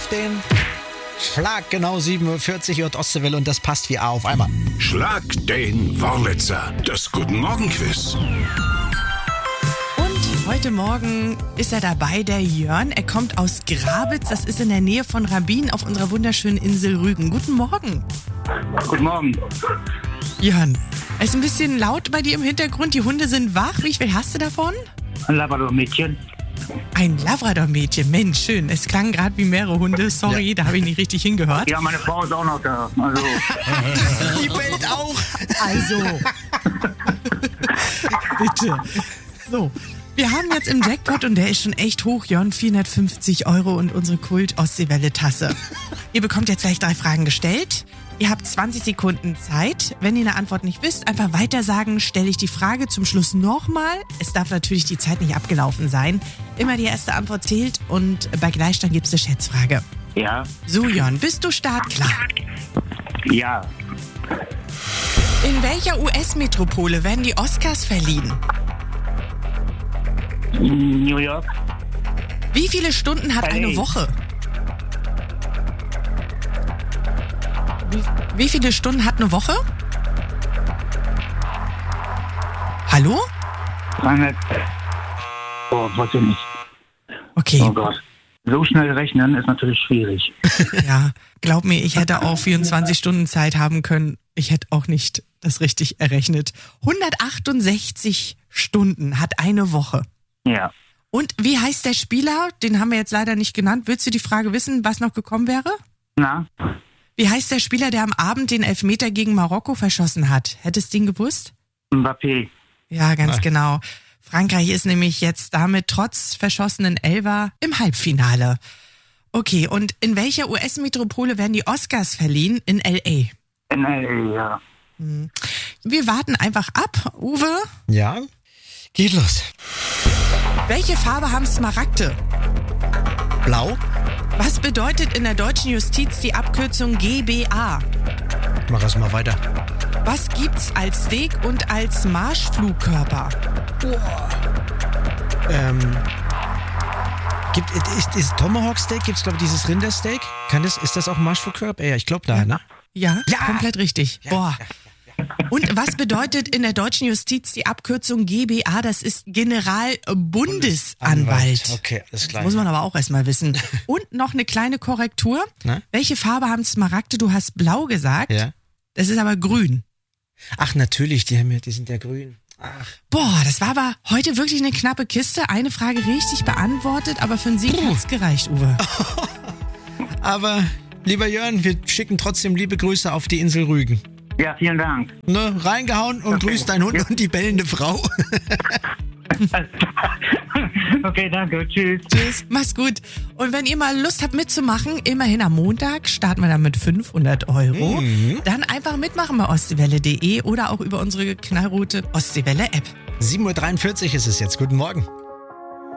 stehen. Schlag genau 7.40 Uhr und Ostseewelle und das passt wie A auf einmal. Schlag den Wurlitzer, das Guten Morgen Quiz. Und heute Morgen ist er dabei, der Jörn. Er kommt aus Grabitz, das ist in der Nähe von Rabin auf unserer wunderschönen Insel Rügen. Guten Morgen. Guten Morgen. Jörn, es ist ein bisschen laut bei dir im Hintergrund, die Hunde sind wach. Wie viel hast du davon? Ein Labrador-Mädchen. Ein Labrador-Mädchen, Mensch, schön. Es klang gerade wie mehrere Hunde. Sorry, da habe ich nicht richtig hingehört. Ja, meine Frau ist auch noch da. Also, Die bellt auch. Also, bitte. So, wir haben jetzt im Jackpot und der ist schon echt hoch, Jörn, 450 € und unsere Kult-Ostseewelle-Tasse. Ihr bekommt jetzt gleich 3 Fragen gestellt. Ihr habt 20 Sekunden Zeit. Wenn ihr eine Antwort nicht wisst, einfach weiter sagen, stelle ich die Frage zum Schluss nochmal. Es darf natürlich die Zeit nicht abgelaufen sein. Immer die erste Antwort zählt und bei Gleichstand gibt es eine Schätzfrage. ja, So, Jörn, bist du startklar? ja. In welcher US-Metropole werden die Oscars verliehen? New York. Wie viele Stunden hat eine LA. Woche? Wie viele Stunden hat eine Woche? Hallo? 300. Oh, weiß ich nicht. Okay, Oh Gott. So schnell rechnen ist natürlich schwierig. ja, glaub mir, ich hätte auch 24 Stunden Zeit haben können. Ich hätte auch nicht das richtig errechnet. 168 Stunden hat eine Woche. Ja. Und wie heißt der Spieler? Den haben wir jetzt leider nicht genannt. Willst du die Frage wissen, was noch gekommen wäre? Na? Wie heißt der Spieler, der am Abend den Elfmeter gegen Marokko verschossen hat? Hättest du ihn gewusst? Mbappé. Ja, ganz genau. Frankreich ist nämlich jetzt damit trotz verschossenen Elfer im Halbfinale. Okay, und in welcher US-Metropole werden die Oscars verliehen? In L.A. In LA, ja. Wir warten einfach ab. Uwe, Ja, geht los. welche Farbe haben Smaragde? Blau. Was bedeutet in der deutschen Justiz die Abkürzung GBA? Mach erst mal weiter. Was gibt's als Steak und als Marschflugkörper? Ist Tomahawk Steak? Gibt's, glaube ich, dieses Rindersteak? Ist das auch Marschflugkörper? Ja, ich glaube da, ne? Ja, Ja. komplett richtig. Boah. Und was bedeutet in der deutschen Justiz die Abkürzung GBA? Das ist Generalbundesanwalt. Okay, alles klar. Muss man aber auch erstmal wissen. Und noch eine kleine Korrektur. Na? Welche Farbe haben Smaragde? Du hast blau gesagt. Ja. Das ist aber grün. Ach, natürlich, die sind ja grün. Ach. Boah, das war aber heute wirklich eine knappe Kiste. Eine Frage richtig beantwortet, aber für einen Sieg hat's gereicht, Uwe. Aber, lieber Jörn, wir schicken trotzdem liebe Grüße auf die Insel Rügen. Ja, vielen Dank. Ne, reingehauen und Okay. grüß deinen Hund und die bellende Frau. Okay, danke. Tschüss. Tschüss, mach's gut. Und wenn ihr mal Lust habt mitzumachen, immerhin am Montag starten wir dann mit 500 €. Dann einfach mitmachen bei ostseewelle.de oder auch über unsere knallrote Ostseewelle-App. 7.43 Uhr ist es jetzt. Guten Morgen.